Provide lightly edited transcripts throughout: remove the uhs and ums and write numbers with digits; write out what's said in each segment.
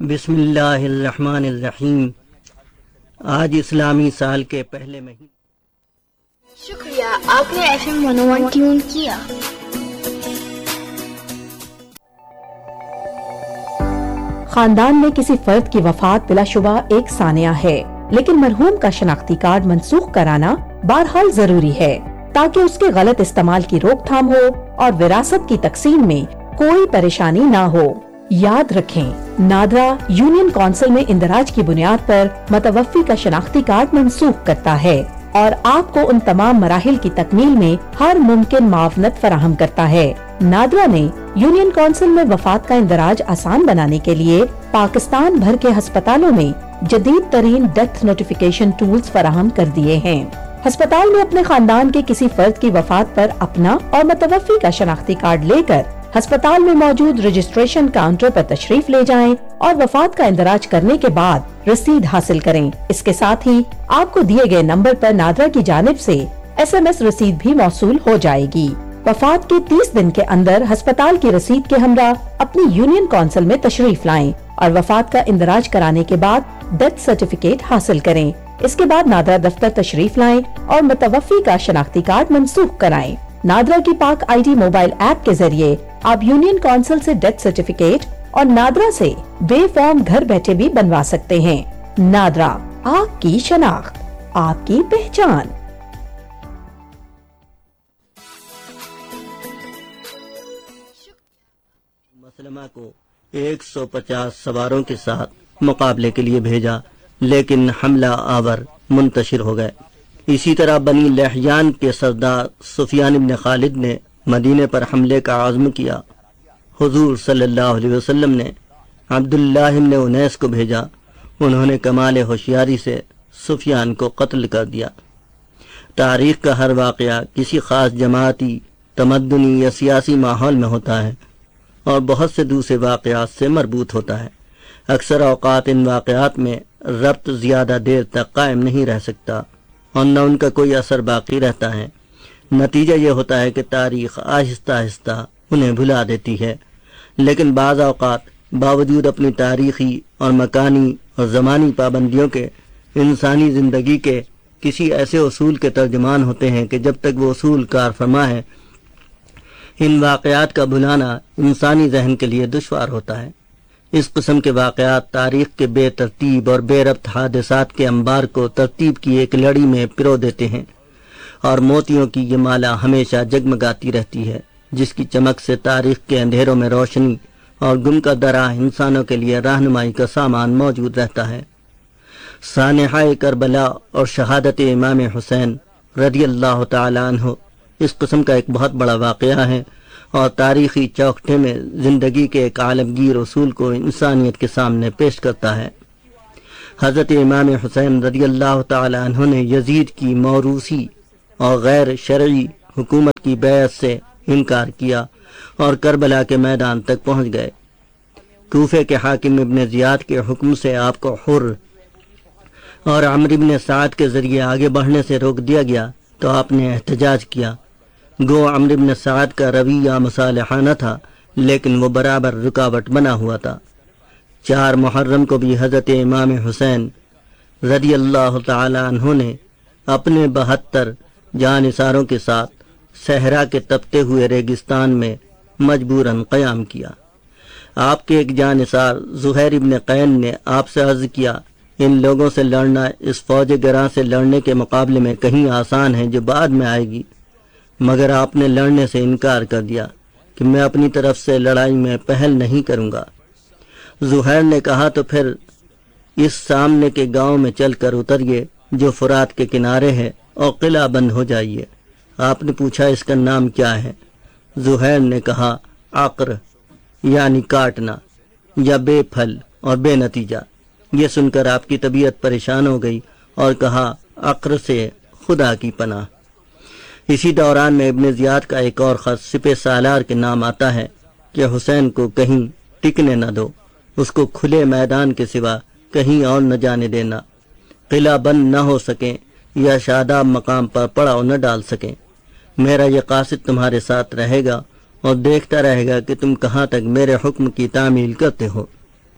بسم اللہ الرحمن الرحیم۔ آج اسلامی سال کے پہلے مہینے۔ شکریہ، آپ نے FM 101 ٹیون کیا۔ خاندان میں کسی فرد کی وفات بلا شبہ ایک سانحہ ہے، لیکن مرحوم کا شناختی کارڈ منسوخ کرانا بہرحال ضروری ہے تاکہ اس کے غلط استعمال کی روک تھام ہو اور وراثت کی تقسیم میں کوئی پریشانی نہ ہو۔ یاد رکھیں، نادرا یونین کونسل میں اندراج کی بنیاد پر متوفی کا شناختی کارڈ منسوخ کرتا ہے اور آپ کو ان تمام مراحل کی تکمیل میں ہر ممکن معاونت فراہم کرتا ہے۔ نادرا نے یونین کونسل میں وفات کا اندراج آسان بنانے کے لیے پاکستان بھر کے ہسپتالوں میں جدید ترین ڈیتھ نوٹیفیکیشن ٹولز فراہم کر دیے ہیں۔ ہسپتال میں اپنے خاندان کے کسی فرد کی وفات پر اپنا اور متوفی کا شناختی کارڈ لے کر ہسپتال میں موجود رجسٹریشن کاؤنٹر پر تشریف لے جائیں اور وفات کا اندراج کرنے کے بعد رسید حاصل کریں۔ اس کے ساتھ ہی آپ کو دیے گئے نمبر پر نادرا کی جانب سے SMS رسید بھی موصول ہو جائے گی۔ وفات کے 30 دن کے اندر ہسپتال کی رسید کے ہمراہ اپنی یونین کونسل میں تشریف لائیں اور وفات کا اندراج کرانے کے بعد ڈیتھ سرٹیفکیٹ حاصل کریں۔ اس کے بعد نادرا دفتر تشریف لائیں اور متوفی کا شناختی کارڈ منسوخ کرائیں۔ نادرا کی پاک ID موبائل ایپ کے ذریعے آپ یونین کونسل سے ڈیتھ سرٹیفکیٹ اور نادرا سے بے فارم گھر بیٹھے بھی بنوا سکتے ہیں۔ نادرا، آپ کی شناخت، آپ کی پہچان۔ مسلمہ کو 150 سواروں کے ساتھ مقابلے کے لیے بھیجا، لیکن حملہ آور منتشر ہو گئے۔ اسی طرح بنی لحیان کے سردار سفیان بن خالد نے مدینے پر حملے کا عزم کیا۔ حضور صلی اللہ علیہ وسلم نے عبداللہ بن انیس کو بھیجا، انہوں نے کمال ہوشیاری سے سفیان کو قتل کر دیا۔ تاریخ کا ہر واقعہ کسی خاص جماعتی، تمدنی یا سیاسی ماحول میں ہوتا ہے اور بہت سے دوسرے واقعات سے مربوط ہوتا ہے۔ اکثر اوقات ان واقعات میں ربط زیادہ دیر تک قائم نہیں رہ سکتا اور نہ ان کا کوئی اثر باقی رہتا ہے۔ نتیجہ یہ ہوتا ہے کہ تاریخ آہستہ آہستہ انہیں بھلا دیتی ہے، لیکن بعض اوقات باوجود اپنی تاریخی اور مکانی اور زمانی پابندیوں کے انسانی زندگی کے کسی ایسے اصول کے ترجمان ہوتے ہیں کہ جب تک وہ اصول کار فرما ہے، ان واقعات کا بھلانا انسانی ذہن کے لیے دشوار ہوتا ہے۔ اس قسم کے واقعات تاریخ کے بے ترتیب اور بے ربط حادثات کے انبار کو ترتیب کی ایک لڑی میں پرو دیتے ہیں، اور موتیوں کی یہ مالا ہمیشہ جگمگاتی رہتی ہے، جس کی چمک سے تاریخ کے اندھیروں میں روشنی اور گم کردہ راہ انسانوں کے لیے رہنمائی کا سامان موجود رہتا ہے۔ سانحہ کربلا اور شہادت امام حسین رضی اللہ تعالی عنہ اس قسم کا ایک بہت بڑا واقعہ ہے اور تاریخی چوکھٹے میں زندگی کے ایک عالمگیر اصول کو انسانیت کے سامنے پیش کرتا ہے۔ حضرت امام حسین رضی اللہ تعالی عنہ نے یزید کی موروثی اور غیر شرعی حکومت کی بیعت سے انکار کیا اور کربلا کے میدان تک پہنچ گئے۔ کوفے کے حاکم ابن زیاد کے حکم سے آپ کو حر اور عمرو بن سعد کے ذریعے آگے بڑھنے سے روک دیا گیا تو آپ نے احتجاج کیا۔ گو عمرو بن سعد کا رویہ مصالحانہ تھا، لیکن وہ برابر رکاوٹ بنا ہوا تھا۔ 4 محرم کو بھی حضرت امام حسین رضی اللہ تعالی عنہ نے اپنے 72 جانثاروں کے ساتھ صحرا کے تپتے ہوئے ریگستان میں مجبوراً قیام کیا۔ آپ کے ایک جانثار زہیر ابن قین نے آپ سے عرض کیا، ان لوگوں سے لڑنا اس فوج گراں سے لڑنے کے مقابلے میں کہیں آسان ہے جو بعد میں آئے گی، مگر آپ نے لڑنے سے انکار کر دیا کہ میں اپنی طرف سے لڑائی میں پہل نہیں کروں گا۔ زہیر نے کہا تو پھر اس سامنے کے گاؤں میں چل کر اتریے جو فرات کے کنارے ہے اور قلعہ بند ہو جائیے۔ آپ نے پوچھا اس کا نام کیا ہے؟ زہیر نے کہا عقر، یعنی کاٹنا یا بے پھل اور بے نتیجہ۔ یہ سن کر آپ کی طبیعت پریشان ہو گئی اور کہا عقر سے خدا کی پناہ۔ اسی دوران میں ابن زیاد کا ایک اور خط سپہ سالار کے نام آتا ہے کہ حسین کو کہیں ٹکنے نہ دو، اس کو کھلے میدان کے سوا کہیں اور نہ جانے دینا، قلعہ بند نہ ہو سکیں یا شاداب مقام پر پڑاؤ نہ ڈال سکیں۔ میرا یہ قاصد تمہارے ساتھ رہے گا اور دیکھتا رہے گا کہ تم کہاں تک میرے حکم کی تعمیل کرتے ہو۔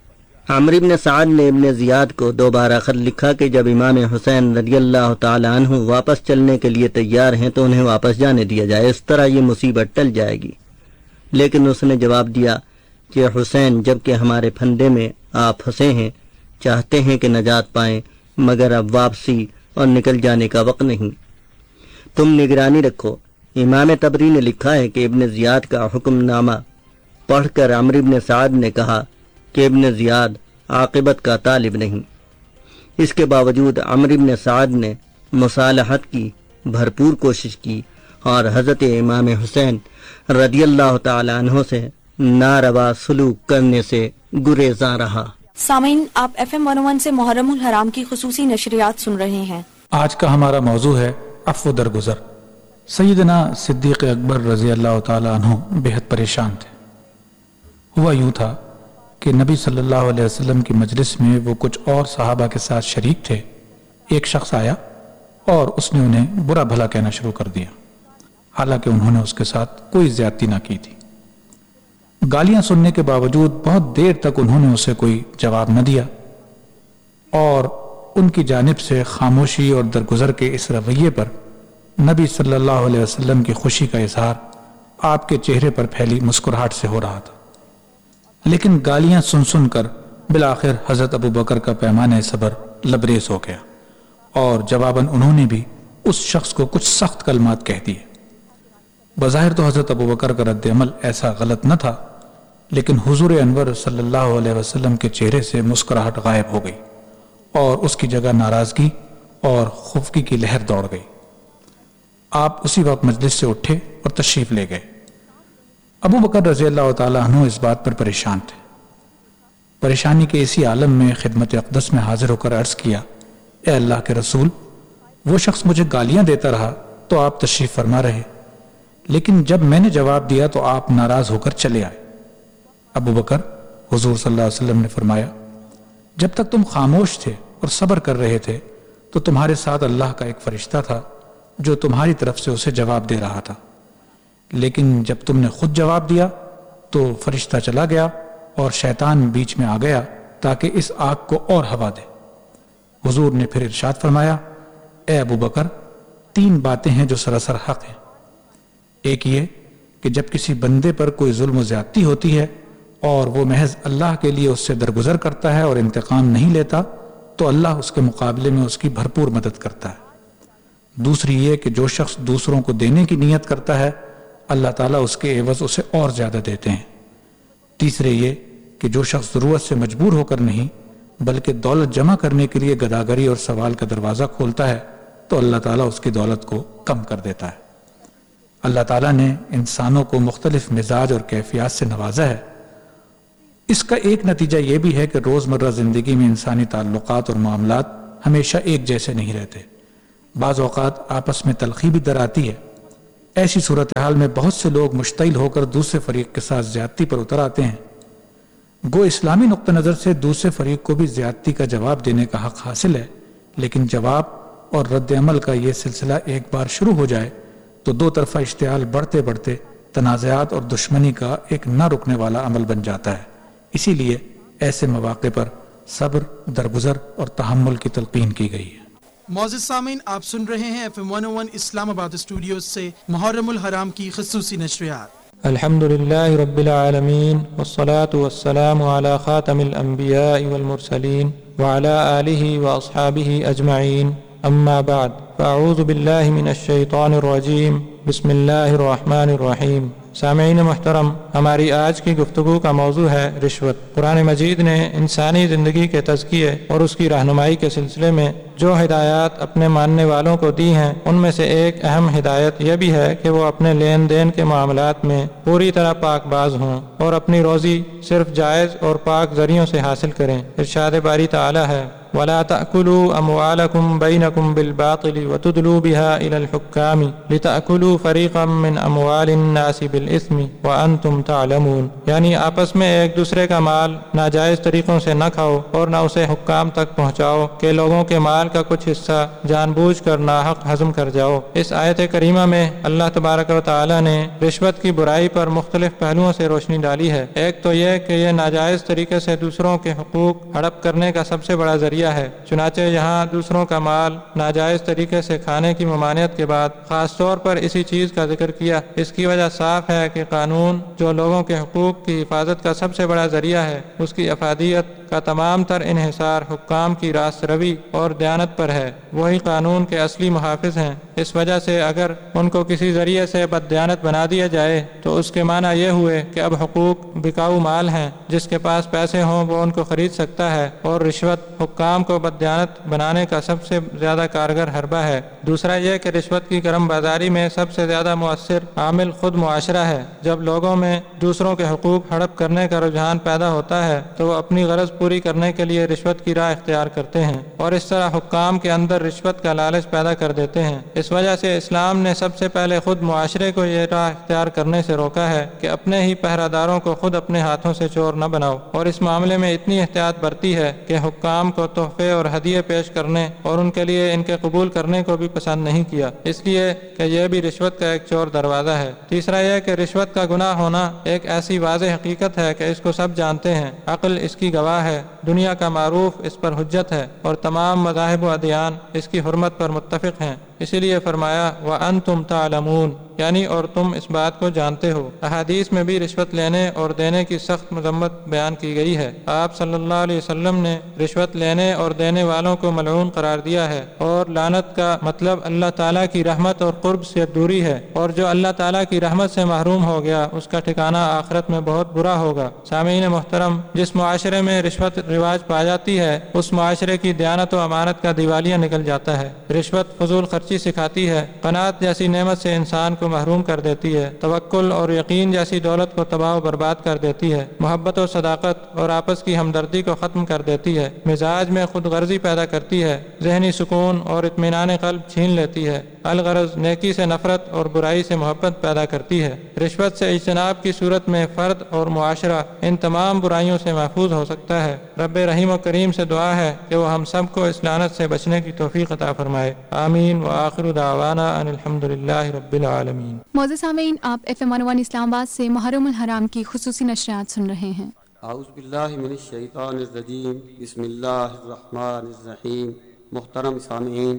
عمرو بن سعد نے ابن زیاد کو دوبارہ خط لکھا کہ جب امام حسین رضی اللہ تعالی عنہ واپس چلنے کے لیے تیار ہیں تو انہیں واپس جانے دیا جائے، اس طرح یہ مصیبت ٹل جائے گی۔ لیکن اس نے جواب دیا کہ حسین، جب کہ ہمارے پھندے میں آپ پھنسے ہیں، چاہتے ہیں کہ نجات پائیں، مگر اب واپسی اور نکل جانے کا وقت نہیں، تم نگرانی رکھو۔ امام طبری نے لکھا ہے کہ ابن زیاد کا حکم نامہ پڑھ کر عمرو بن سعد نے کہا کہ ابن زیاد عاقبت کا طالب نہیں۔ اس کے باوجود عمرو بن سعد نے مصالحت کی بھرپور کوشش کی اور حضرت امام حسین رضی اللہ تعالی عنہ سے ناروا سلوک کرنے سے گریزاں رہا۔ سامعین، آپ FM 101 سے محرم الحرام کی خصوصی نشریات سن رہے ہیں۔ آج کا ہمارا موضوع ہے عفو درگزر۔ سیدنا صدیق اکبر رضی اللہ تعالی عنہ بہت پریشان تھے۔ ہوا یوں تھا کہ نبی صلی اللہ علیہ وسلم کی مجلس میں وہ کچھ اور صحابہ کے ساتھ شریک تھے۔ ایک شخص آیا اور اس نے انہیں برا بھلا کہنا شروع کر دیا، حالانکہ انہوں نے اس کے ساتھ کوئی زیادتی نہ کی تھی۔ گالیاں سننے کے باوجود بہت دیر تک انہوں نے اسے کوئی جواب نہ دیا، اور ان کی جانب سے خاموشی اور درگزر کے اس رویے پر نبی صلی اللہ علیہ وسلم کی خوشی کا اظہار آپ کے چہرے پر پھیلی مسکراہٹ سے ہو رہا تھا۔ لیکن گالیاں سن سن کر بالآخر حضرت ابو بکر کا پیمانہ صبر لبریز ہو گیا، اور جواباً انہوں نے بھی اس شخص کو کچھ سخت کلمات کہہ دیے۔ بظاہر تو حضرت ابو بکر کا رد عمل ایسا غلط نہ تھا، لیکن حضور انور صلی اللہ علیہ وسلم کے چہرے سے مسکراہٹ غائب ہو گئی، اور اس کی جگہ ناراضگی اور خفگی کی لہر دوڑ گئی۔ آپ اسی وقت مجلس سے اٹھے اور تشریف لے گئے۔ ابو بکر رضی اللہ تعالیٰ عنہ اس بات پر پریشان تھے۔ پریشانی کے اسی عالم میں خدمت اقدس میں حاضر ہو کر عرض کیا، اے اللہ کے رسول، وہ شخص مجھے گالیاں دیتا رہا تو آپ تشریف فرما رہے، لیکن جب میں نے جواب دیا تو آپ ناراض ہو کر چلے آئے۔ ابو بکر، حضور صلی اللہ علیہ وسلم نے فرمایا، جب تک تم خاموش تھے اور صبر کر رہے تھے تو تمہارے ساتھ اللہ کا ایک فرشتہ تھا جو تمہاری طرف سے اسے جواب دے رہا تھا، لیکن جب تم نے خود جواب دیا تو فرشتہ چلا گیا اور شیطان بیچ میں آ گیا تاکہ اس آگ کو اور ہوا دے۔ حضور نے پھر ارشاد فرمایا، اے ابو بکر، 3 باتیں ہیں جو سراسر حق ہیں۔ ایک یہ کہ جب کسی بندے پر کوئی ظلم و زیادتی ہوتی ہے اور وہ محض اللہ کے لیے اس سے درگزر کرتا ہے اور انتقام نہیں لیتا تو اللہ اس کے مقابلے میں اس کی بھرپور مدد کرتا ہے۔ دوسری یہ کہ جو شخص دوسروں کو دینے کی نیت کرتا ہے اللہ تعالیٰ اس کے عوض اسے اور زیادہ دیتے ہیں۔ تیسرے یہ کہ جو شخص ضرورت سے مجبور ہو کر نہیں بلکہ دولت جمع کرنے کے لیے گداگری اور سوال کا دروازہ کھولتا ہے تو اللہ تعالیٰ اس کی دولت کو کم کر دیتا ہے۔ اللہ تعالیٰ نے انسانوں کو مختلف مزاج اور کیفیات سے نوازا ہے۔ اس کا ایک نتیجہ یہ بھی ہے کہ روزمرہ زندگی میں انسانی تعلقات اور معاملات ہمیشہ ایک جیسے نہیں رہتے، بعض اوقات آپس میں تلخی بھی در آتی ہے۔ ایسی صورتحال میں بہت سے لوگ مشتعل ہو کر دوسرے فریق کے ساتھ زیادتی پر اتر آتے ہیں۔ گو اسلامی نقطہ نظر سے دوسرے فریق کو بھی زیادتی کا جواب دینے کا حق حاصل ہے، لیکن جواب اور رد عمل کا یہ سلسلہ ایک بار شروع ہو جائے تو دو طرفہ اشتعال بڑھتے بڑھتے تنازعات اور دشمنی کا ایک نہ رکنے والا عمل بن جاتا ہے۔ اسی لیے ایسے مواقع پر صبر، درگزر اور تحمل کی تلقین کی گئی ہے۔ معزز سامعین، آپ سن رہے ہیں FM 101 اسلام آباد اسٹوڈیوز سے محرم الحرام کی خصوصی نشریات۔ الحمد للہ رب العالمین والصلاة والسلام على خاتم الانبیاء والمرسلین وعلى آلہ واصحابہ اجمعین، اما بعد فاعوذ باللہ من الشیطان الرجیم، بسم اللہ الرحمن الرحیم۔ سامعین محترم، ہماری آج کی گفتگو کا موضوع ہے رشوت۔ قرآن مجید نے انسانی زندگی کے تزکیے اور اس کی رہنمائی کے سلسلے میں جو ہدایات اپنے ماننے والوں کو دی ہیں ان میں سے ایک اہم ہدایت یہ بھی ہے کہ وہ اپنے لین دین کے معاملات میں پوری طرح پاک باز ہوں اور اپنی روزی صرف جائز اور پاک ذریعوں سے حاصل کریں۔ ارشاد باری تعالی ہے، ولا تأكلوا أموالكم بينكم بالباطل وتدلوا بها إلى الحكام لتأكلوا فريقا من أموال الناس بالإثم وأنتم تعلمون، یعنی آپس میں ایک دوسرے کا مال ناجائز طریقوں سے نہ کھاؤ اور نہ اسے حکام تک پہنچاؤ کہ لوگوں کے مال کا کچھ حصہ جان بوجھ کر ناحق ہضم کر جاؤ۔ اس آیت کریمہ میں اللہ تبارک و تعالی نے رشوت کی برائی پر مختلف پہلوؤں سے روشنی ڈالی ہے۔ ایک تو یہ کہ یہ ناجائز طریقے سے دوسروں کے حقوق ہڑپ کرنے کا سب سے بڑا ذریعہ ہے، چنانچہ یہاں دوسروں کا مال ناجائز طریقے سے کھانے کی ممانعت کے بعد خاص طور پر اسی چیز کا ذکر کیا۔ اس کی وجہ صاف ہے کہ قانون جو لوگوں کے حقوق کی حفاظت کا سب سے بڑا ذریعہ ہے، اس کی افادیت کا تمام تر انحصار حکام کی راست روی اور دیانت پر ہے۔ وہی قانون کے اصلی محافظ ہیں۔ اس وجہ سے اگر ان کو کسی ذریعے سے بددیانت بنا دیا جائے تو اس کے معنی یہ ہوئے کہ اب حقوق بکاؤ مال ہیں، جس کے پاس پیسے ہوں وہ ان کو خرید سکتا ہے، اور رشوت حکام کو بددیانت بنانے کا سب سے زیادہ کارگر حربہ ہے۔ دوسرا یہ کہ رشوت کی گرم بازاری میں سب سے زیادہ مؤثر عامل خود معاشرہ ہے۔ جب لوگوں میں دوسروں کے حقوق ہڑپ کرنے کا رجحان پیدا ہوتا ہے تو وہ اپنی غرض پوری کرنے کے لیے رشوت کی راہ اختیار کرتے ہیں، اور اس طرح حکام کے اندر رشوت کا لالچ پیدا کر دیتے ہیں۔ اس وجہ سے اسلام نے سب سے پہلے خود معاشرے کو یہ راہ اختیار کرنے سے روکا ہے کہ اپنے ہی پہرہ داروں کو خود اپنے ہاتھوں سے چور نہ بناؤ، اور اس معاملے میں اتنی احتیاط برتی ہے کہ حکام کو تحفے اور ہدیے پیش کرنے اور ان کے لیے ان کے قبول کرنے کو بھی پسند نہیں کیا، اس لیے کہ یہ بھی رشوت کا ایک چور دروازہ ہے۔ تیسرا یہ کہ رشوت کا گناہ ہونا ایک ایسی واضح حقیقت ہے کہ اس کو سب جانتے ہیں، عقل اس کی گواہ ہے، دنیا کا معروف اس پر حجت ہے، اور تمام مذاہب و ادیان اس کی حرمت پر متفق ہیں۔ اسی لیے فرمایا وَأَنْتُمْ تَعْلَمُونَ، یعنی اور تم اس بات کو جانتے ہو۔ احادیث میں بھی رشوت لینے اور دینے کی سخت مذمت بیان کی گئی ہے۔ آپ صلی اللہ علیہ وسلم نے رشوت لینے اور دینے والوں کو ملعون قرار دیا ہے، اور لعنت کا مطلب اللہ تعالیٰ کی رحمت اور قرب سے دوری ہے، اور جو اللہ تعالیٰ کی رحمت سے محروم ہو گیا اس کا ٹھکانہ آخرت میں بہت برا ہوگا۔ سامعین محترم، جس معاشرے میں رشوت رواج پا جاتی ہے اس معاشرے کی دیانت و امانت کا دیوالیہ نکل جاتا ہے۔ رشوت فضول خرچی سکھاتی ہے، قناعت جیسی نعمت سے انسان کو محروم کر دیتی ہے، توکل اور یقین جیسی دولت کو تباہ و برباد کر دیتی ہے، محبت و صداقت اور آپس کی ہمدردی کو ختم کر دیتی ہے، مزاج میں خود غرضی پیدا کرتی ہے، ذہنی سکون اور اطمینان قلب چھین لیتی ہے، الغرض نیکی سے نفرت اور برائی سے محبت پیدا کرتی ہے۔ رشوت سے اجتناب کی صورت میں فرد اور معاشرہ ان تمام برائیوں سے محفوظ ہو سکتا ہے۔ رب رحیم و کریم سے دعا ہے کہ وہ ہم سب کو اس لعنت سے بچنے کی توفیق عطا فرمائے، آمین۔ وآخر دعوانا ان الحمدللہ رب العالمین۔ معزز سامعین، آپ ایف ایم 101 اسلام آباد سے محرم الحرام کی خصوصی نشریات سن رہے ہیں۔ اعوذ باللہ من الشیطان الرجیم، بسم اللہ الرحمن الرحیم۔ محترم سامعین،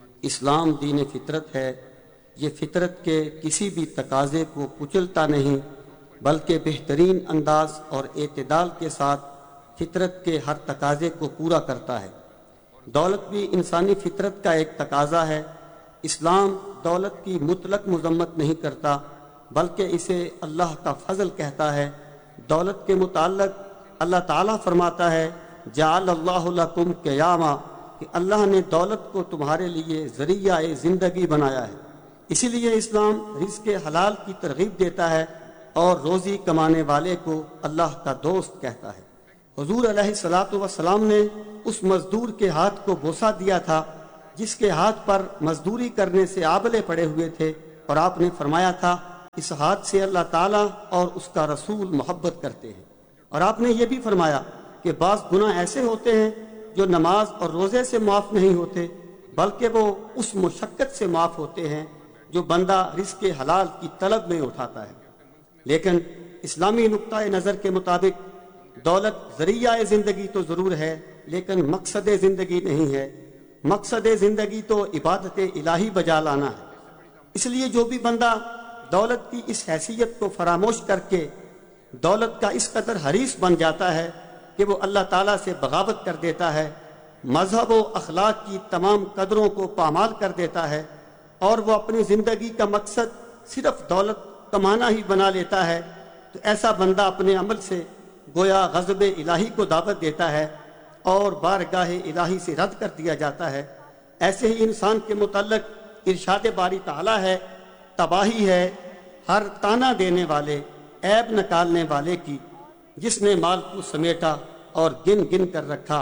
اسلام دین فطرت ہے۔ یہ فطرت کے کسی بھی تقاضے کو کچلتا نہیں، بلکہ بہترین انداز اور اعتدال کے ساتھ فطرت کے ہر تقاضے کو پورا کرتا ہے۔ دولت بھی انسانی فطرت کا ایک تقاضا ہے۔ اسلام دولت کی مطلق مذمت نہیں کرتا، بلکہ اسے اللہ کا فضل کہتا ہے۔ دولت کے متعلق اللہ تعالیٰ فرماتا ہے جعل اللہ لکم قیاما، کہ اللہ نے دولت کو تمہارے لیے ذریعہ زندگی بنایا ہے۔ اسی لیے اسلام رزق حلال کی ترغیب دیتا ہے اور روزی کمانے والے کو اللہ کا دوست کہتا ہے۔ حضور علیہ الصلاۃ والسلام نے اس مزدور کے ہاتھ کو بوسہ دیا تھا جس کے ہاتھ پر مزدوری کرنے سے آبلے پڑے ہوئے تھے، اور آپ نے فرمایا تھا اس ہاتھ سے اللہ تعالیٰ اور اس کا رسول محبت کرتے ہیں۔ اور آپ نے یہ بھی فرمایا کہ بعض گناہ ایسے ہوتے ہیں جو نماز اور روزے سے معاف نہیں ہوتے، بلکہ وہ اس مشقت سے معاف ہوتے ہیں جو بندہ رزق حلال کی طلب میں اٹھاتا ہے۔ لیکن اسلامی نقطۂ نظر کے مطابق دولت ذریعہ زندگی تو ضرور ہے، لیکن مقصد زندگی نہیں ہے۔ مقصد زندگی تو عبادت الہی بجا لانا ہے۔ اس لیے جو بھی بندہ دولت کی اس حیثیت کو فراموش کر کے دولت کا اس قدر حریص بن جاتا ہے کہ وہ اللہ تعالیٰ سے بغاوت کر دیتا ہے، مذہب و اخلاق کی تمام قدروں کو پامال کر دیتا ہے، اور وہ اپنی زندگی کا مقصد صرف دولت کمانا ہی بنا لیتا ہے، تو ایسا بندہ اپنے عمل سے گویا غضب الہی کو دعوت دیتا ہے اور بارگاہ الہی سے رد کر دیا جاتا ہے۔ ایسے ہی انسان کے متعلق ارشاد باری تعالیٰ ہے، تباہی ہے ہر تانا دینے والے، عیب نکالنے والے کی، جس نے مال کو سمیٹا اور گن گن کر رکھا،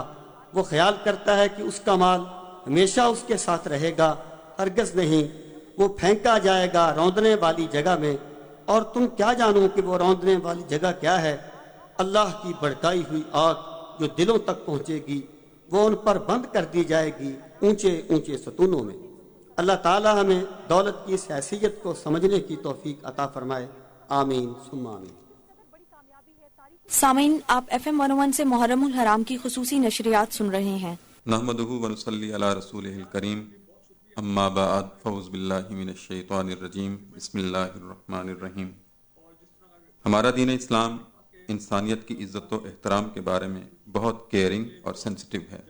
وہ خیال کرتا ہے کہ اس کا مال ہمیشہ اس کے ساتھ رہے گا، ہرگز نہیں، وہ پھینکا جائے گا روندنے والی جگہ میں، اور تم کیا جانو کہ وہ روندنے والی جگہ کیا ہے؟ اللہ کی بھڑکائی ہوئی آگ جو دلوں تک پہنچے گی، وہ ان پر بند کر دی جائے گی اونچے اونچے ستونوں میں۔ اللہ تعالی ہمیں دولت کی اس حیثیت کو سمجھنے کی توفیق عطا فرمائے، آمین ثم آمین۔ سامعین، آپ FM 101 سے محرم الحرام کی خصوصی نشریات سن رہے ہیں۔ نحمدہ ونصلی علی رسولہ الکریم، اما بعد، فاعوذ باللہ من الشیطان الرجیم، بسم اللہ الرحمن الرحیم۔ ہمارا دین اسلام انسانیت کی عزت و احترام کے بارے میں بہت کیئرنگ اور سینسٹیو ہے۔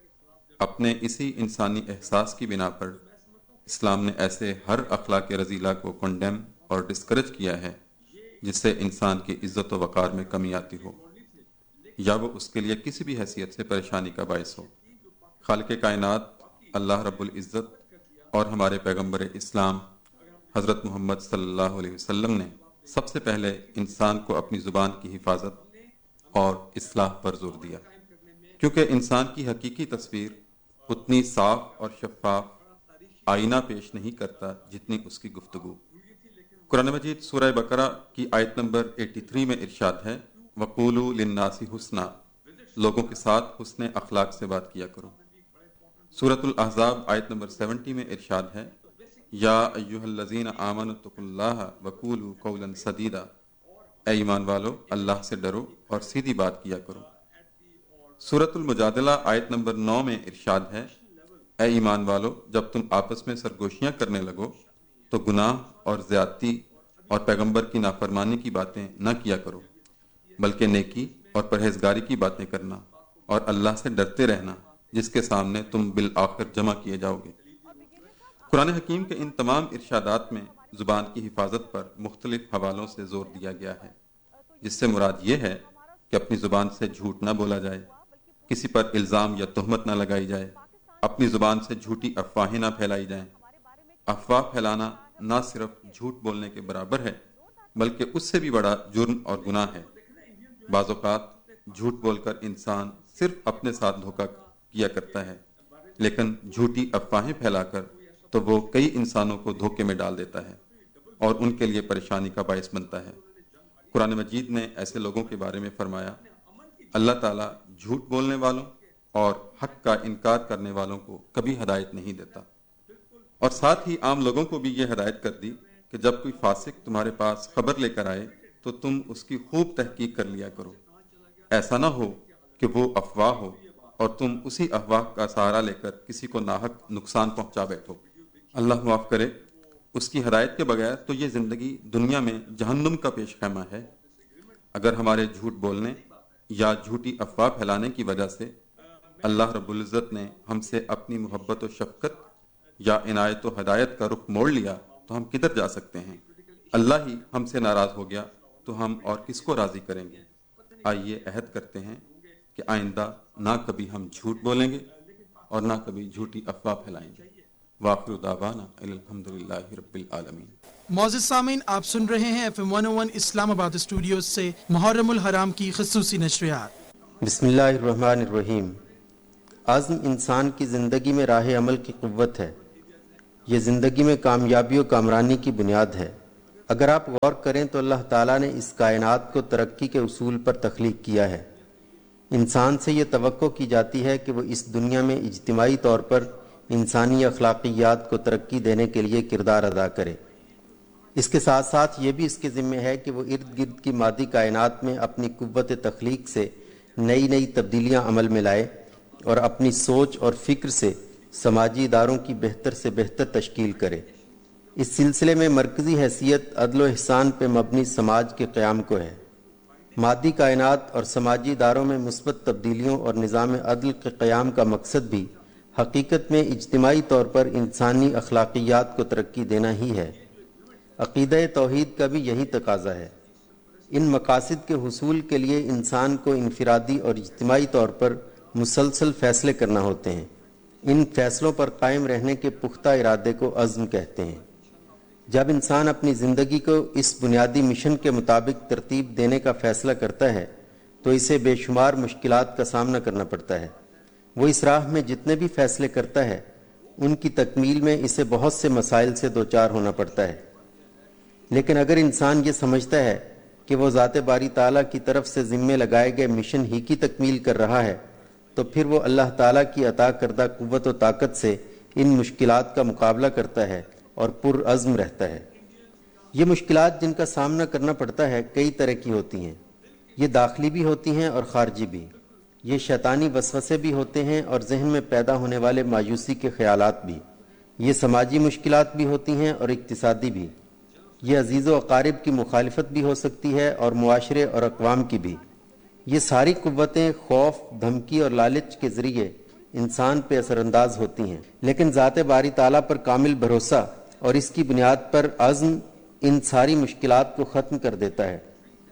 اپنے اسی انسانی احساس کی بنا پر اسلام نے ایسے ہر اخلاق رذیلہ کو کنڈیم اور ڈسکریج کیا ہے جس سے انسان کی عزت و وقار میں کمی آتی ہو، یا وہ اس کے لیے کسی بھی حیثیت سے پریشانی کا باعث ہو۔ خالق کائنات اللہ رب العزت اور ہمارے پیغمبر اسلام حضرت محمد صلی اللہ علیہ وسلم نے سب سے پہلے انسان کو اپنی زبان کی حفاظت اور اصلاح پر زور دیا، کیونکہ انسان کی حقیقی تصویر اتنی صاف اور شفاف آئینہ پیش نہیں کرتا جتنی اس کی گفتگو۔ قرآن مجید سورہ بقرہ کی آیت نمبر 83 میں ارشاد ہے، وَقُولُوا لِلنَّاسِ حُسْنًا، لوگوں کے ساتھ حسن اخلاق سے بات کیا کرو۔ سورۃ الاحزاب آیت نمبر 70 میں ارشاد ہے، یا ایھا الذین آمنوا اتقوا اللہ وقولوا قولا سدیدا، اے ایمان والو اللہ سے ڈرو اور سیدھی بات کیا کرو۔ سورۃ المجادلہ آیت نمبر 9 میں ارشاد ہے، اے ایمان والو جب تم آپس میں سرگوشیاں کرنے لگو تو گناہ اور زیادتی اور پیغمبر کی نافرمانی کی باتیں نہ کیا کرو، بلکہ نیکی اور پرہیزگاری کی باتیں کرنا اور اللہ سے ڈرتے رہنا جس کے سامنے تم بالآخر جمع کیے جاؤ گے۔ قرآن حکیم کے ان تمام ارشادات میں زبان کی حفاظت پر مختلف حوالوں سے زور دیا گیا ہے، جس سے مراد یہ ہے کہ اپنی زبان سے جھوٹ نہ بولا جائے، کسی پر الزام یا تہمت نہ لگائی جائے، اپنی زبان سے جھوٹی افواہیں نہ پھیلائی جائیں۔ افواہ پھیلانا نہ صرف جھوٹ بولنے کے برابر ہے بلکہ اس سے بھی بڑا جرم اور گناہ ہے۔ بعض اوقات جھوٹ بول کر انسان صرف اپنے ساتھ دھوکہ کیا کرتا ہے، لیکن جھوٹی افواہیں پھیلا کر تو وہ کئی انسانوں کو دھوکے میں ڈال دیتا ہے اور ان کے لیے پریشانی کا باعث بنتا ہے۔ قرآن مجید نے ایسے لوگوں کے بارے میں فرمایا، اللہ تعالیٰ جھوٹ بولنے والوں اور حق کا انکار کرنے والوں کو کبھی ہدایت نہیں دیتا، اور ساتھ ہی عام لوگوں کو بھی یہ ہدایت کر دی کہ جب کوئی فاسق تمہارے پاس خبر لے کر آئے تو تم اس کی خوب تحقیق کر لیا کرو، ایسا نہ ہو کہ وہ افواہ ہو اور تم اسی افواہ کا سہارا لے کر کسی کو ناحق نقصان پہنچا بیٹھو۔ اللہ معاف کرے، اس کی ہدایت کے بغیر تو یہ زندگی دنیا میں جہنم کا پیش خیمہ ہے۔ اگر ہمارے جھوٹ بولنے یا جھوٹی افواہ پھیلانے کی وجہ سے اللہ رب العزت نے ہم سے اپنی محبت و شفقت یا عنایت و ہدایت کا رخ موڑ لیا تو ہم کدھر جا سکتے ہیں؟ اللہ ہی ہم سے ناراض ہو گیا تو ہم اور کس کو راضی کریں گے؟ آئیے عہد کرتے ہیں کہ آئندہ نہ کبھی ہم جھوٹ بولیں گے اور نہ کبھی جھوٹی افواہ پھیلائیں گے۔ وآخر دعوانا الحمدللہ رب العالمین۔ معزز سامعین، آپ سن رہے ہیں FM 101 اسلام آباد اسٹوڈیوز سے محرم الحرام کی خصوصی نشریات۔ بسم اللہ الرحمن الرحیم۔ عزم انسان کی زندگی میں راہ عمل کی قوت ہے، یہ زندگی میں کامیابی و کامرانی کی بنیاد ہے۔ اگر آپ غور کریں تو اللہ تعالیٰ نے اس کائنات کو ترقی کے اصول پر تخلیق کیا ہے۔ انسان سے یہ توقع کی جاتی ہے کہ وہ اس دنیا میں اجتماعی طور پر انسانی اخلاقیات کو ترقی دینے کے لیے کردار ادا کرے۔ اس کے ساتھ ساتھ یہ بھی اس کے ذمہ ہے کہ وہ ارد گرد کی مادی کائنات میں اپنی قوت تخلیق سے نئی نئی تبدیلیاں عمل میں لائے اور اپنی سوچ اور فکر سے سماجی اداروں کی بہتر سے بہتر تشکیل کرے۔ اس سلسلے میں مرکزی حیثیت عدل و احسان پہ مبنی سماج کے قیام کو ہے۔ مادی کائنات اور سماجی اداروں میں مثبت تبدیلیوں اور نظام عدل کے قیام کا مقصد بھی حقیقت میں اجتماعی طور پر انسانی اخلاقیات کو ترقی دینا ہی ہے۔ عقیدہ توحید کا بھی یہی تقاضا ہے۔ ان مقاصد کے حصول کے لیے انسان کو انفرادی اور اجتماعی طور پر مسلسل فیصلے کرنا ہوتے ہیں۔ ان فیصلوں پر قائم رہنے کے پختہ ارادے کو عزم کہتے ہیں۔ جب انسان اپنی زندگی کو اس بنیادی مشن کے مطابق ترتیب دینے کا فیصلہ کرتا ہے تو اسے بے شمار مشکلات کا سامنا کرنا پڑتا ہے، وہ اس راہ میں جتنے بھی فیصلے کرتا ہے ان کی تکمیل میں اسے بہت سے مسائل سے دوچار ہونا پڑتا ہے۔ لیکن اگر انسان یہ سمجھتا ہے کہ وہ ذات باری تعالیٰ کی طرف سے ذمے لگائے گئے مشن ہی کی تکمیل کر رہا ہے تو پھر وہ اللہ تعالیٰ کی عطا کردہ قوت و طاقت سے ان مشکلات کا مقابلہ کرتا ہے اور پرعزم رہتا ہے۔ یہ مشکلات جن کا سامنا کرنا پڑتا ہے کئی طرح کی ہوتی ہیں، یہ داخلی بھی ہوتی ہیں اور خارجی بھی، یہ شیطانی وسوسے بھی ہوتے ہیں اور ذہن میں پیدا ہونے والے مایوسی کے خیالات بھی، یہ سماجی مشکلات بھی ہوتی ہیں اور اقتصادی بھی، یہ عزیز و اقارب کی مخالفت بھی ہو سکتی ہے اور معاشرے اور اقوام کی بھی۔ یہ ساری قوتیں خوف، دھمکی اور لالچ کے ذریعے انسان پہ اثر انداز ہوتی ہیں، لیکن ذات باری تعالیٰ پر کامل بھروسہ اور اس کی بنیاد پر عزم ان ساری مشکلات کو ختم کر دیتا ہے۔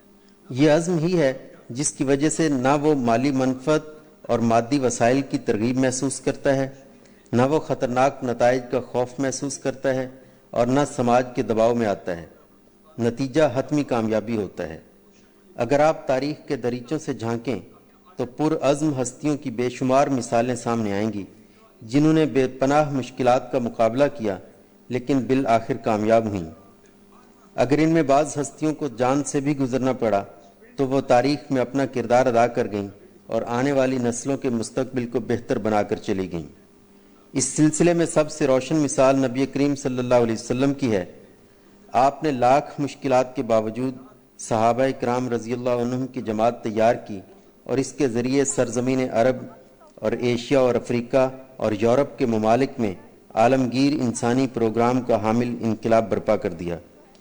یہ عزم ہی ہے جس کی وجہ سے نہ وہ مالی منفعت اور مادی وسائل کی ترغیب محسوس کرتا ہے، نہ وہ خطرناک نتائج کا خوف محسوس کرتا ہے اور نہ سماج کے دباؤ میں آتا ہے۔ نتیجہ حتمی کامیابی ہوتا ہے۔ اگر آپ تاریخ کے دریچوں سے جھانکیں تو پرعزم ہستیوں کی بے شمار مثالیں سامنے آئیں گی جنہوں نے بے پناہ مشکلات کا مقابلہ کیا لیکن بالآخر کامیاب ہوئیں۔ اگر ان میں بعض ہستیوں کو جان سے بھی گزرنا پڑا تو وہ تاریخ میں اپنا کردار ادا کر گئیں اور آنے والی نسلوں کے مستقبل کو بہتر بنا کر چلی گئیں۔ اس سلسلے میں سب سے روشن مثال نبی کریم صلی اللہ علیہ وسلم کی ہے۔ آپ نے لاکھ مشکلات کے باوجود صحابہ کرام رضی اللہ عنہم کی جماعت تیار کی اور اس کے ذریعے سرزمین عرب اور ایشیا اور افریقہ اور یورپ کے ممالک میں عالمگیر انسانی پروگرام کا حامل انقلاب برپا کر دیا۔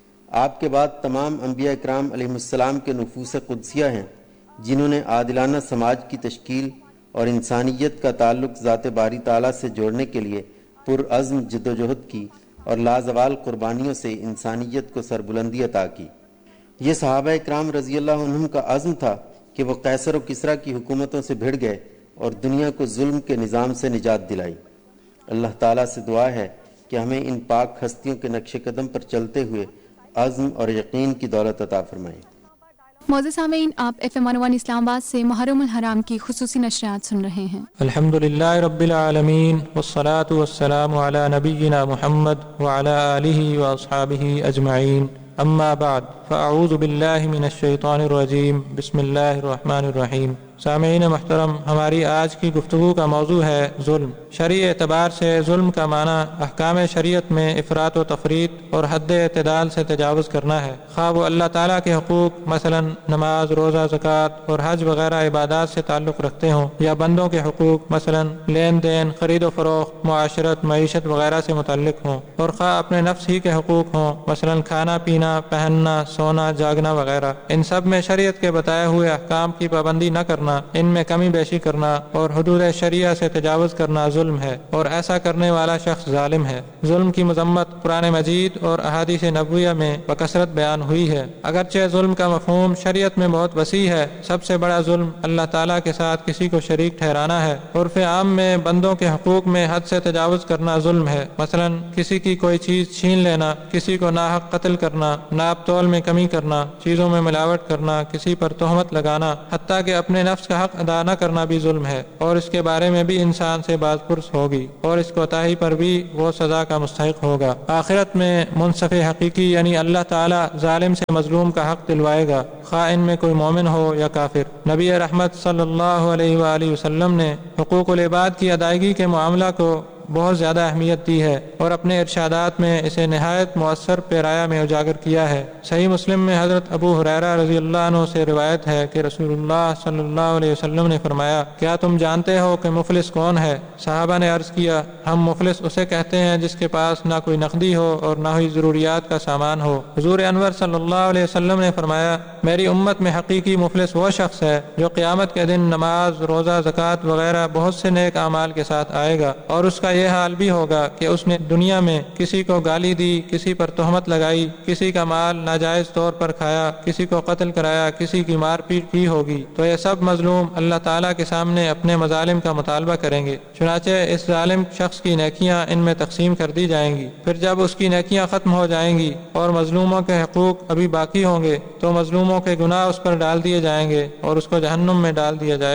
آپ کے بعد تمام انبیاء کرام علیہ السلام کے نفوس قدسیہ ہیں جنہوں نے عادلانہ سماج کی تشکیل اور انسانیت کا تعلق ذات باری تعالیٰ سے جوڑنے کے لیے پرعزم جدوجہد کی اور لازوال قربانیوں سے انسانیت کو سربلندی عطا کی۔ یہ صحابہ کرام رضی اللہ عنہم کا عزم تھا کہ وہ قیصر و کسریٰ کی حکومتوں سے بھڑ گئے اور دنیا کو ظلم کے نظام سے نجات دلائی۔ اللہ تعالیٰ سے دعا ہے کہ ہمیں ان پاک ہستیوں کے نقش قدم پر چلتے ہوئے عزم اور یقین کی دولت عطا فرمائے۔ معزز سامعین، آپ FM 101 اسلام آباد سے محرم الحرام کی خصوصی نشریات سن رہے ہیں۔ الحمدللہ رب العالمین والصلاة والسلام علی نبینا محمد وعلی آلہ واصحابہ اجمعین، اما بعد فاعوذ باللہ من الشیطان الرجیم، بسم اللہ الرحمن الرحیم۔ سامعین محترم، ہماری آج کی گفتگو کا موضوع ہے ظلم۔ شرعی اعتبار سے ظلم کا معنی احکام شریعت میں افراط و تفریط اور حد اعتدال سے تجاوز کرنا ہے، خواہ وہ اللہ تعالیٰ کے حقوق مثلا نماز، روزہ، زکوٰۃ اور حج وغیرہ عبادات سے تعلق رکھتے ہوں، یا بندوں کے حقوق مثلا لین دین، خرید و فروخت، معاشرت، معیشت وغیرہ سے متعلق ہوں، اور خواہ اپنے نفس ہی کے حقوق ہوں مثلا کھانا پینا، پہننا، سونا، جاگنا وغیرہ۔ ان سب میں شریعت کے بتائے ہوئے احکام کی پابندی نہ کرنا، ان میں کمی بیشی کرنا اور حدود شریعہ سے تجاوز کرنا ظلم ہے، اور ایسا کرنے والا شخص ظالم ہے۔ ظلم کی مذمت قرآن مجید اور احادیث نبویہ میں بکثرت بیان ہوئی ہے۔ اگرچہ ظلم کا مفہوم شریعت میں بہت وسیع ہے، سب سے بڑا ظلم اللہ تعالیٰ کے ساتھ کسی کو شریک ٹھہرانا ہے۔ عرف عام میں بندوں کے حقوق میں حد سے تجاوز کرنا ظلم ہے، مثلا کسی کی کوئی چیز چھین لینا، کسی کو ناحق قتل کرنا، ناپ تول میں کمی کرنا، چیزوں میں ملاوٹ کرنا، کسی پر تہمت لگانا، حتیٰ کہ اپنے نفس کا حق ادا نہ کرنا بھی ظلم ہے، اور اس کے بارے میں بھی انسان سے باز پرس ہوگی، اور اس کوتاہی پر بھی وہ سزا کا مستحق ہوگا۔ آخرت میں منصف حقیقی یعنی اللہ تعالیٰ ظالم سے مظلوم کا حق دلوائے گا، خواہ ان میں کوئی مومن ہو یا کافر۔ نبی رحمت صلی اللہ علیہ وآلہ وسلم نے حقوق العباد کی ادائیگی کے معاملہ کو بہت زیادہ اہمیت دی ہے اور اپنے ارشادات میں اسے نہایت مؤثر پیرایا میں اجاگر کیا ہے۔ صحیح مسلم میں حضرت ابو ہریرہ رضی اللہ عنہ سے روایت ہے کہ رسول اللہ صلی اللہ علیہ وسلم نے فرمایا، کیا تم جانتے ہو کہ مفلس کون ہے؟ صحابہ نے عرض کیا، ہم مفلس اسے کہتے ہیں جس کے پاس نہ کوئی نقدی ہو اور نہ ہی ضروریات کا سامان ہو۔ حضور انور صلی اللہ علیہ وسلم نے فرمایا، میری امت میں حقیقی مفلس وہ شخص ہے جو قیامت کے دن نماز، روزہ، زکوٰۃ وغیرہ بہت سے نیک اعمال کے ساتھ آئے گا، اور اس کا یہ حال بھی ہوگا کہ اس نے دنیا میں کسی کو گالی دی، کسی پر تہمت لگائی، کسی کا مال ناجائز طور پر کھایا، کسی کو قتل کرایا، کسی کی مار پیٹ کی ہوگی، تو یہ سب مظلوم اللہ تعالیٰ کے سامنے اپنے مظالم کا مطالبہ کریں گے۔ چنانچہ اس ظالم شخص کی نیکیاں ان میں تقسیم کر دی جائیں گی، پھر جب اس کی نیکیاں ختم ہو جائیں گی اور مظلوموں کے حقوق ابھی باقی ہوں گے تو مظلوموں کے گناہ اس پر ڈال دیے جائیں گے اور اس کو جہنم میں ڈال دیا جائے گا۔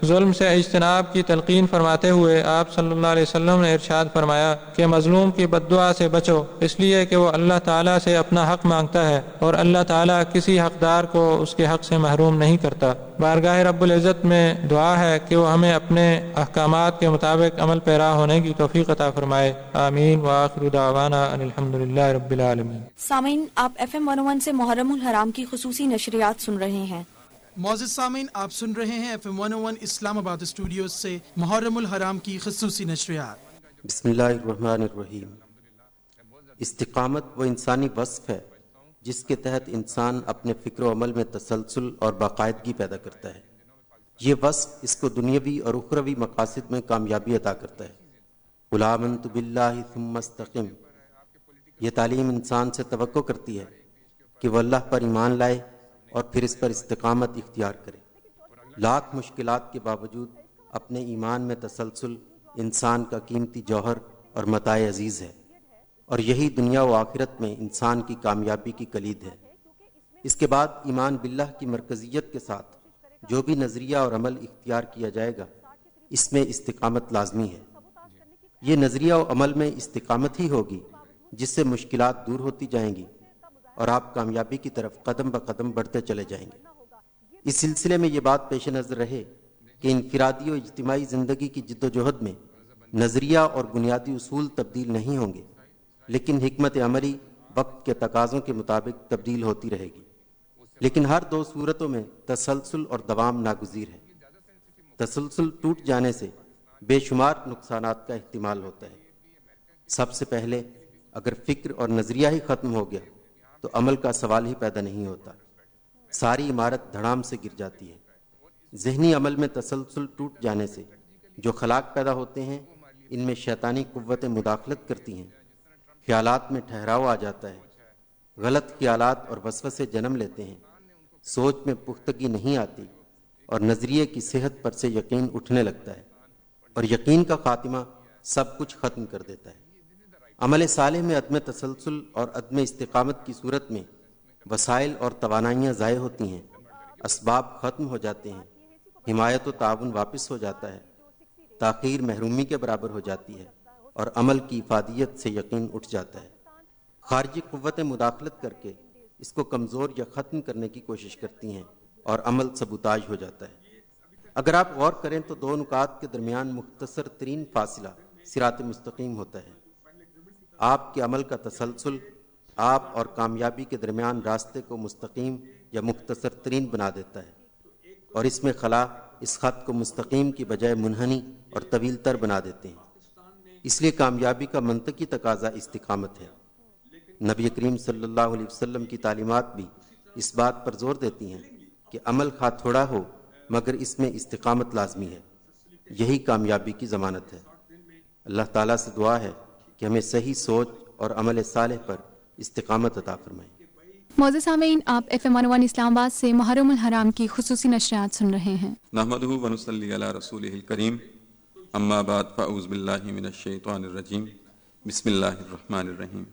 ظلم سے اجتناب کی تلقین فرماتے ہوئے آپ صلی اللہ علیہ وسلم نے ارشاد فرمایا کہ مظلوم کی بد دعا سے بچو، اس لیے کہ وہ اللہ تعالیٰ سے اپنا حق مانگتا ہے اور اللہ تعالیٰ کسی حقدار کو اس کے حق سے محروم نہیں کرتا۔ بارگاہ رب العزت میں دعا ہے کہ وہ ہمیں اپنے احکامات کے مطابق عمل پیرا ہونے کی توفیق عطا فرمائے، آمین۔ وآخر دعوانا ان الحمدللہ رب العالمین۔ سامعین، آپ FM 101 سے محرم الحرام کی خصوصی نشریات سن رہے ہیں۔ معزز سامعین، آپ سن رہے ہیں FM 101 اسلام آباد اسٹوڈیوز سے محرم الحرام کی خصوصی نشریات۔ بسم اللہ الرحمن الرحیم۔ استقامت وہ انسانی وصف ہے جس کے تحت انسان اپنے فکر و عمل میں تسلسل اور باقاعدگی پیدا کرتا ہے۔ یہ وصف اس کو دنیاوی اور اخروی مقاصد میں کامیابی عطا کرتا ہے۔ قل آمنت باللہ ثم استقم۔ یہ تعلیم انسان سے توقع کرتی ہے کہ وہ اللہ پر ایمان لائے اور پھر اس پر استقامت اختیار کرے۔ لاکھ مشکلات کے باوجود اپنے ایمان میں تسلسل انسان کا قیمتی جوہر اور متاع عزیز ہے، اور یہی دنیا و آخرت میں انسان کی کامیابی کی کلید ہے۔ اس کے بعد ایمان باللہ کی مرکزیت کے ساتھ جو بھی نظریہ اور عمل اختیار کیا جائے گا، اس میں استقامت لازمی ہے۔ یہ نظریہ و عمل میں استقامت ہی ہوگی جس سے مشکلات دور ہوتی جائیں گی اور آپ کامیابی کی طرف قدم بقدم بڑھتے چلے جائیں گے۔ اس سلسلے میں یہ بات پیش نظر رہے کہ انفرادی و اجتماعی زندگی کی جد و جہد میں نظریہ اور بنیادی اصول تبدیل نہیں ہوں گے، لیکن حکمت عملی وقت کے تقاضوں کے مطابق تبدیل ہوتی رہے گی۔ لیکن ہر دو صورتوں میں تسلسل اور دوام ناگزیر ہے۔ تسلسل ٹوٹ جانے سے بے شمار نقصانات کا احتمال ہوتا ہے۔ سب سے پہلے اگر فکر اور نظریہ ہی ختم ہو گیا تو عمل کا سوال ہی پیدا نہیں ہوتا، ساری عمارت دھڑام سے گر جاتی ہے۔ ذہنی عمل میں تسلسل ٹوٹ جانے سے جو خلاق پیدا ہوتے ہیں، ان میں شیطانی قوتیں مداخلت کرتی ہیں، خیالات میں ٹھہراؤ آ جاتا ہے، غلط خیالات اور وسوسے جنم لیتے ہیں، سوچ میں پختگی نہیں آتی اور نظریے کی صحت پر سے یقین اٹھنے لگتا ہے، اور یقین کا خاتمہ سب کچھ ختم کر دیتا ہے۔ عمل صالح میں عدم تسلسل اور عدم استقامت کی صورت میں وسائل اور توانائیاں ضائع ہوتی ہیں، اسباب ختم ہو جاتے ہیں، حمایت و تعاون واپس ہو جاتا ہے، تاخیر محرومی کے برابر ہو جاتی ہے، اور عمل کی افادیت سے یقین اٹھ جاتا ہے۔ خارجی قوتیں مداخلت کر کے اس کو کمزور یا ختم کرنے کی کوشش کرتی ہیں اور عمل سبوتاژ ہو جاتا ہے۔ اگر آپ غور کریں تو دو نکات کے درمیان مختصر ترین فاصلہ صراط مستقیم ہوتا ہے۔ آپ کے عمل کا تسلسل آپ اور کامیابی کے درمیان راستے کو مستقیم یا مختصر ترین بنا دیتا ہے، اور اس میں خلا اس خط کو مستقیم کی بجائے منحنی اور طویل تر بنا دیتے ہیں۔ اس لیے کامیابی کا منطقی تقاضا استقامت ہے۔ نبی کریم صلی اللہ علیہ وسلم کی تعلیمات بھی اس بات پر زور دیتی ہیں کہ عمل خواہ تھوڑا ہو مگر اس میں استقامت لازمی ہے، یہی کامیابی کی ضمانت ہے۔ اللہ تعالیٰ سے دعا ہے کہ ہمیں صحیح سوچ اور عمل صالح پر استقامت عطا فرمائے۔ معزز سامعین، آپ FM 101 اسلام آباد سے محرم الحرام کی خصوصی نشریات سن رہے ہیں۔ نحمدہ ونصلی علی رسولہ الکریم، اما بعد فاعوذ باللہ من الشیطان الرجیم، بسم اللہ الرحمن الرحیم۔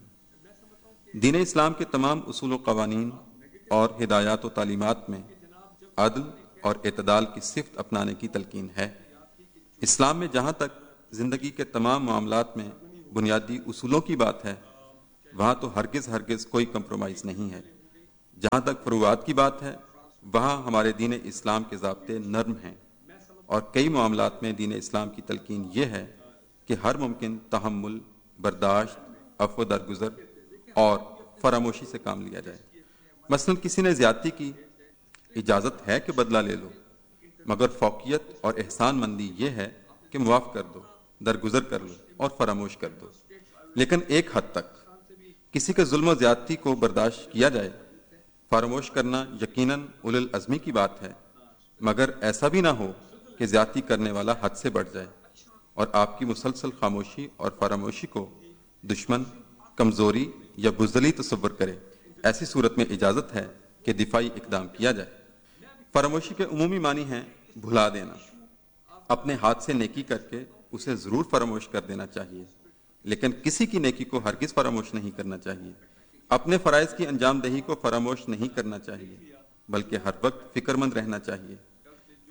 دین اسلام کے تمام اصول و قوانین اور ہدایات و تعلیمات میں عدل اور اعتدال کی صفت اپنانے کی تلقین ہے۔ اسلام میں جہاں تک زندگی کے تمام معاملات میں بنیادی اصولوں کی بات ہے، وہاں تو ہرگز کوئی کمپرومائز نہیں ہے۔ جہاں تک فروعات کی بات ہے، وہاں ہمارے دین اسلام کے ضابطے نرم ہیں، اور کئی معاملات میں دین اسلام کی تلقین یہ ہے کہ ہر ممکن تحمل، برداشت، عفو درگزر اور فراموشی سے کام لیا جائے۔ مثلا کسی نے زیادتی کی، اجازت ہے کہ بدلہ لے لو، مگر فوقیت اور احسان مندی یہ ہے کہ معاف کر دو، درگزر کر لو اور فراموش کر دو۔ لیکن ایک حد تک کسی کے ظلم و زیادتی کو برداشت کیا جائے، فراموش کرنا یقیناً اولو العزمی کی بات ہے، مگر ایسا بھی نہ ہو کہ زیادتی کرنے والا حد سے بڑھ جائے اور آپ کی مسلسل خاموشی اور فراموشی کو دشمن، کمزوری یا بزدلی تصور کرے۔ ایسی صورت میں اجازت ہے کہ دفاعی اقدام کیا جائے۔ فراموشی کے عمومی معنی ہیں بھلا دینا۔ اپنے ہاتھ سے نیکی کر کے اسے ضرور فراموش کر دینا چاہیے، لیکن کسی کی نیکی کو ہرگز فراموش نہیں کرنا چاہیے۔ اپنے فرائض کی انجام دہی کو فراموش نہیں کرنا چاہیے، بلکہ ہر وقت فکر مند رہنا چاہیے۔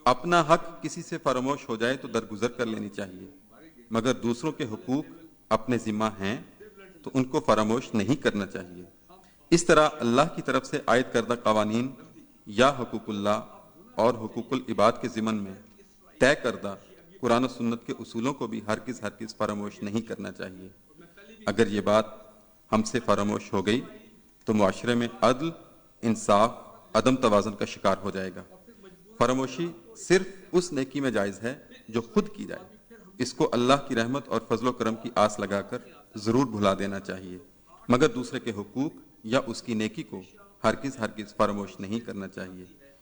اپنا حق کسی سے فراموش ہو جائے تو درگزر کر لینی چاہیے، مگر دوسروں کے حقوق اپنے ذمہ ہیں تو ان کو فراموش نہیں کرنا چاہیے۔ اس طرح اللہ کی طرف سے عائد کردہ قوانین یا حقوق اللہ اور حقوق العباد کے ضمن میں طے کردہ قرآن و سنت کے اصولوں کو بھی ہرگز فراموش نہیں کرنا چاہیے۔ اگر یہ بات ہم سے فراموش ہو گئی تو معاشرے میں عدل، انصاف، عدم توازن کا شکار ہو جائے گا۔ فراموشی صرف اس نیکی میں جائز ہے جو خود کی جائے، اس کو اللہ کی رحمت اور فضل و کرم کی آس لگا کر ضرور بھلا دینا چاہیے، مگر دوسرے کے حقوق یا اس کی نیکی کو ہرگز فراموش نہیں کرنا چاہیے۔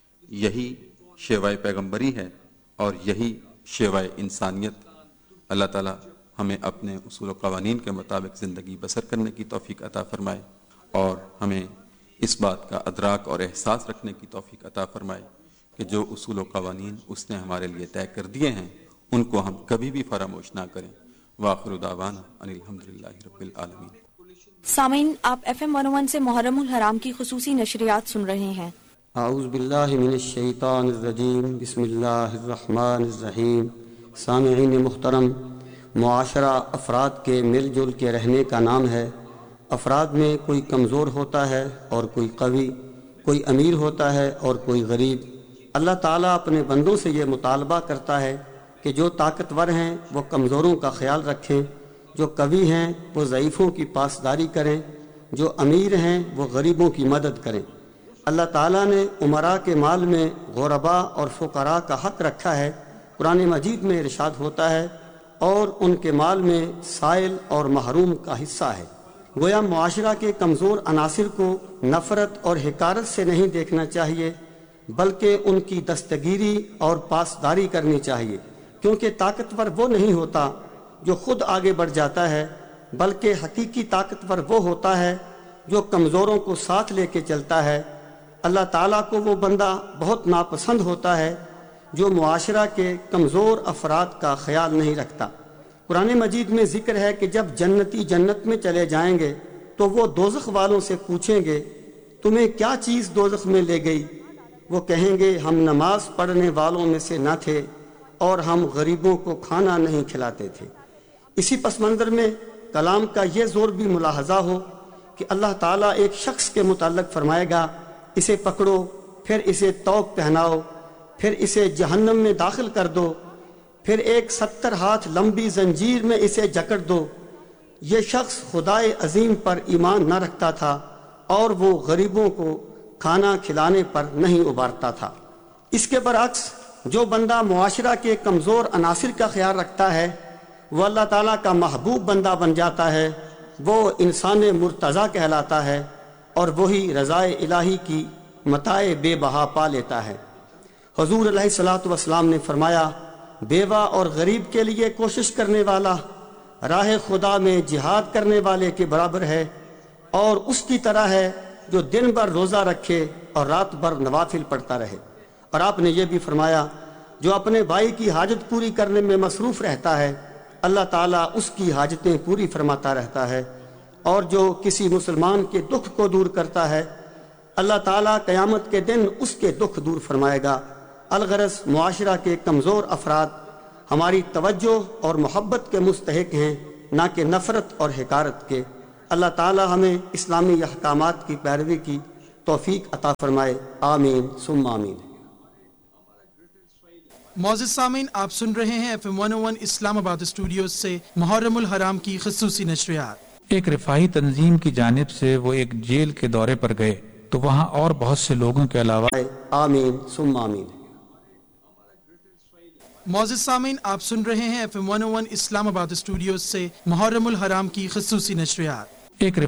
یہی شیوائے پیغمبری ہے اور یہی شیوائے انسانیت۔ اللہ تعالی ہمیں اپنے اصول و قوانین کے مطابق زندگی بسر کرنے کی توفیق عطا فرمائے اور ہمیں اس بات کا ادراک اور احساس رکھنے کی توفیق عطا فرمائے کہ جو اصول و قوانین اس نے ہمارے لیے طے کر دیے ہیں ان کو ہم کبھی بھی فراموش نہ کریں۔ وآخر دعوانا ان الحمدللہ رب العالمین۔ سامعین، آپ FM 101 سے محرم الحرام کی خصوصی نشریات سن رہے ہیں۔ اعوذ باللہ من الشیطان الرجیم، بسم اللہ الرحمن الرحیم۔ سامعین محترم، معاشرہ افراد کے مل جل کے رہنے کا نام ہے۔ افراد میں کوئی کمزور ہوتا ہے اور کوئی قوی، کوئی امیر ہوتا ہے اور کوئی غریب۔ اللہ تعالیٰ اپنے بندوں سے یہ مطالبہ کرتا ہے کہ جو طاقتور ہیں وہ کمزوروں کا خیال رکھیں، جو قوی ہیں وہ ضعیفوں کی پاسداری کریں، جو امیر ہیں وہ غریبوں کی مدد کریں۔ اللہ تعالیٰ نے امراء کے مال میں غرباء اور فقراء کا حق رکھا ہے۔ قرآن مجید میں ارشاد ہوتا ہے اور ان کے مال میں سائل اور محروم کا حصہ ہے۔ گویا معاشرہ کے کمزور عناصر کو نفرت اور حقارت سے نہیں دیکھنا چاہیے، بلکہ ان کی دستگیری اور پاسداری کرنی چاہیے، کیونکہ طاقتور وہ نہیں ہوتا جو خود آگے بڑھ جاتا ہے، بلکہ حقیقی طاقتور وہ ہوتا ہے جو کمزوروں کو ساتھ لے کے چلتا ہے۔ اللہ تعالیٰ کو وہ بندہ بہت ناپسند ہوتا ہے جو معاشرہ کے کمزور افراد کا خیال نہیں رکھتا۔ قرآن مجید میں ذکر ہے کہ جب جنتی جنت میں چلے جائیں گے تو وہ دوزخ والوں سے پوچھیں گے تمہیں کیا چیز دوزخ میں لے گئی؟ وہ کہیں گے ہم نماز پڑھنے والوں میں سے نہ تھے اور ہم غریبوں کو کھانا نہیں کھلاتے تھے۔ اسی پس منظر میں کلام کا یہ زور بھی ملاحظہ ہو کہ اللہ تعالیٰ ایک شخص کے متعلق فرمائے گا اسے پکڑو، پھر اسے توق پہناؤ، پھر اسے جہنم میں داخل کر دو، پھر ایک 70 ہاتھ لمبی زنجیر میں اسے جکڑ دو۔ یہ شخص خدائے عظیم پر ایمان نہ رکھتا تھا اور وہ غریبوں کو کھانا کھلانے پر نہیں ابھارتا تھا۔ اس کے برعکس جو بندہ معاشرہ کے کمزور عناصر کا خیال رکھتا ہے وہ اللہ تعالیٰ کا محبوب بندہ بن جاتا ہے، وہ انسان مرتضیٰ کہلاتا ہے اور وہی رضائے الہی کی متاع بے بہا پا لیتا ہے۔ حضور علیہ الصلوۃ والسلام نے فرمایا بیوہ اور غریب کے لیے کوشش کرنے والا راہ خدا میں جہاد کرنے والے کے برابر ہے اور اس کی طرح ہے جو دن بھر روزہ رکھے اور رات بھر نوافل پڑھتا رہے۔ اور آپ نے یہ بھی فرمایا جو اپنے بھائی کی حاجت پوری کرنے میں مصروف رہتا ہے اللہ تعالیٰ اس کی حاجتیں پوری فرماتا رہتا ہے، اور جو کسی مسلمان کے دکھ کو دور کرتا ہے اللہ تعالیٰ قیامت کے دن اس کے دکھ دور فرمائے گا۔ الغرض معاشرہ کے کمزور افراد ہماری توجہ اور محبت کے مستحق ہیں، نہ کہ نفرت اور حقارت کے۔ اللہ تعالیٰ ہمیں اسلامی احکامات کی پیروی کی توفیق عطا فرمائے، آمین ثم آمین۔ معزز سامعین، آپ سن رہے ہیں FM 101 اسلام آباد اسٹوڈیوز سے محرم الحرام کی خصوصی نشریات۔ ایک رفاہی تنظیم کی جانب سے وہ ایک جیل کے دورے پر گئے تو وہاں اور بہت سے لوگوں کے علاوہ آمین ثم آمین۔ معزز سامعین، آپ سن رہے ہیں FM 101 اسلام آباد اسٹوڈیوز سے محرم الحرام کی خصوصی نشریات۔ ایک